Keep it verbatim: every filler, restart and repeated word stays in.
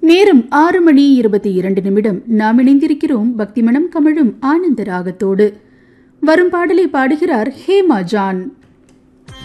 நேரம் ஆறு மணி இருபத்தி இரண்டு நிமிடம். நாம் இணைந்திருக்கிறோம் பக்தி மனம் கமழும் ஆனந்த ராகத்தோடு. வரும் பாடலை பாடுகிறார் ஹேமா ஜான்.